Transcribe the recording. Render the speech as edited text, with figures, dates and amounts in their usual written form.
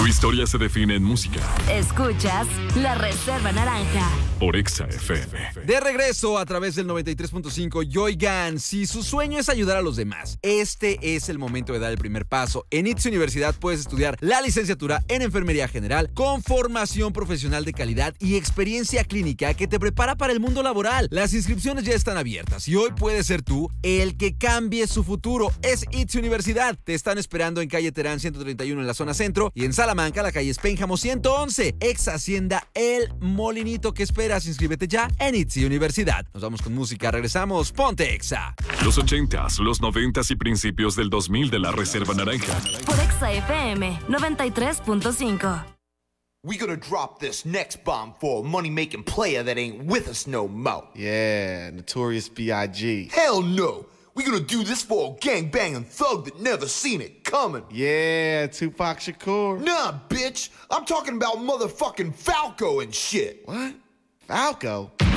Tu historia se define en música. Escuchas La Reserva Naranja Por Exa FM. De regreso a través del 93.5. Y oigan, si su sueño es ayudar a los demás, este es el momento de dar el primer paso. En ITZY Universidad puedes estudiar la licenciatura en Enfermería General con formación profesional de calidad y experiencia clínica que te prepara para el mundo laboral. Las inscripciones ya están abiertas y hoy puedes ser tú el que cambie su futuro. Es ITZY Universidad. Te están esperando en calle Terán 131 en la zona centro y en Salamanca, la calle Espénjamo 111. Ex Hacienda El Molinito. ¿Qué esperas? Inscríbete ya en ITZY Universidad. Nos vamos con música. Regresamos. Ponte Exa. Los 80s, los 90s y principios del 2000 de la Reserva Naranja. por Exa FM 93.5. We gonna drop this next bomb for a money-making player that ain't with us no more. Yeah, Notorious B.I.G. Hell no! We gonna do this for a gangbanging thug that never seen it coming. Yeah, Tupac Shakur. Nah, bitch! I'm talking about motherfucking Falco and shit. What? Falco?